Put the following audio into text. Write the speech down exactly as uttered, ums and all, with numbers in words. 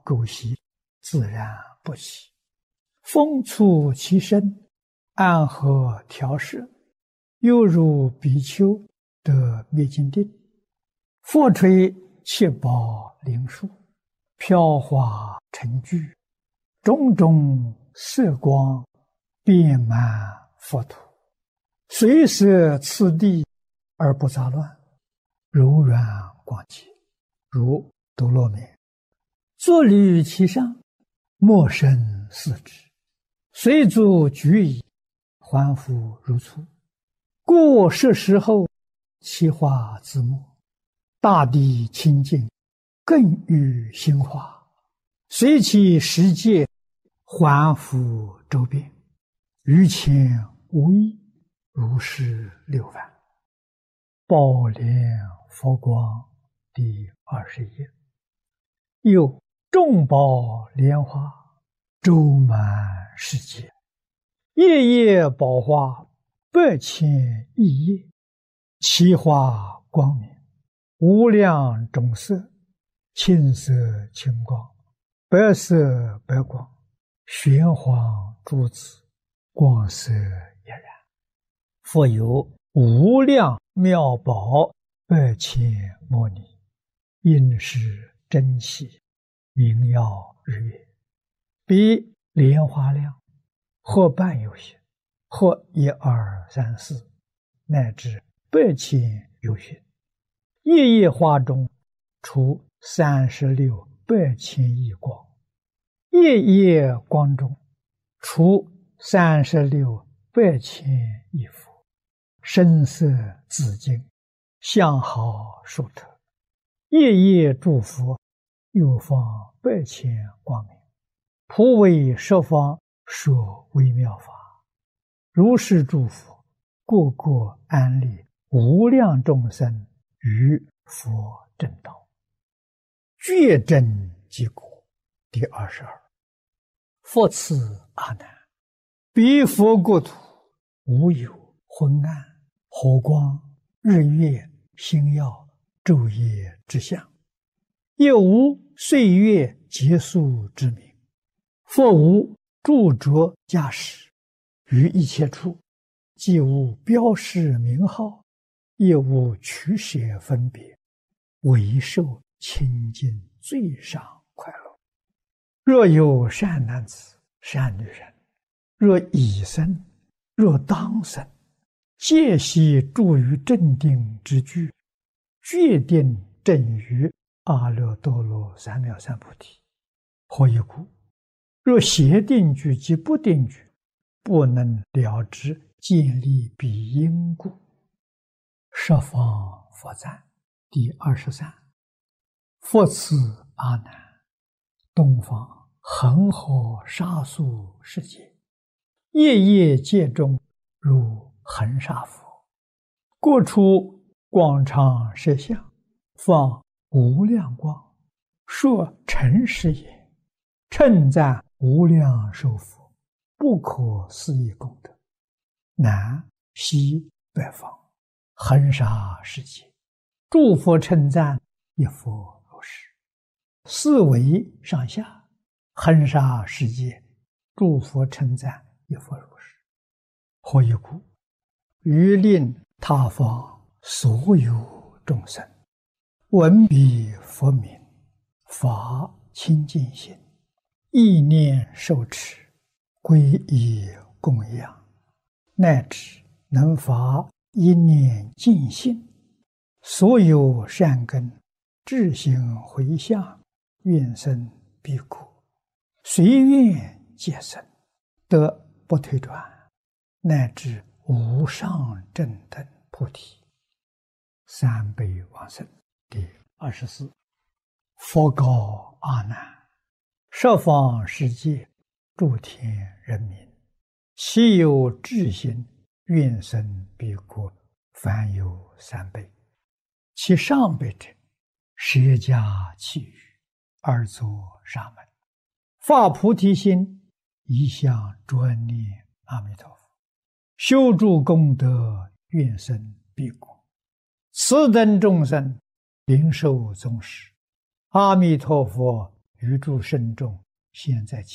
垢习，自然不起。风促其身，安和调摄，犹如比丘得灭尽定。复吹七宝灵树，飘华成聚，种种色光遍满佛土，随摄次第而不杂乱，柔软广洁，如斗罗冕。坐履其上，莫生四肢，随足举矣，还复如初。故是时候，其化自没，大地清净，更欲兴化，随其时节，还复周遍，于前无异，如是六番。宝莲佛光第二十页。又众宝莲花周满世界，夜夜宝花百千亿叶，其花光明，无量种色，青色青光，白色白光，玄黄珠子，光色俨然。复有无量妙宝百千摩尼，应是珍稀，明耀日月，比莲花量，或半有些，或一二三四，乃至百千有些。夜夜花中出三十六百千亿光，夜夜光中出三十六百千亿佛，声色自净，相好殊特。夜夜诸佛又放百千光明，普为十方说微妙法。如是诸佛个个安立无量众生于佛正道，觉真即果。第二十二。复次阿难，彼佛国土无有昏暗、火光、日月、星耀、昼夜之相，也无岁月结束之名，复无著着驾驶，于一切处既无标示名号，也无取舍分别，唯受清净最上快乐。若有善男子、善女人，若已生，若当生，皆悉住于正定之具，决定正于阿耨多罗三藐三菩提。何以故？若邪定具及不定具，不能了知建立彼因故。十方佛赞第二十三。复次阿难，东方恒河沙数世界，夜夜界中如恒沙佛，各处广长舌相，放无量光，说诚实也，称赞无量寿佛，不可思议功德。南西北方恒沙世界，诸佛称赞一佛如是。四维上下恒沙世界，诸佛称赞一佛如是。何以故？于令他方所有众生闻彼佛名，发清净心，意念受持，皈依供养，乃至能发一念净心，所有善根智行回向，愿生彼国，随愿皆生，得不退转，乃至无上正等菩提。三辈往生第二十四。佛告阿难：十方世界诸天人民，其有智行愿生彼国，凡有三辈。其上辈者，舍家弃语，而作沙门，发菩提心，一向专念阿弥陀佛，修诸功德，愿生彼国。此等众生领受宗师，阿弥陀佛余诸慎众现在起。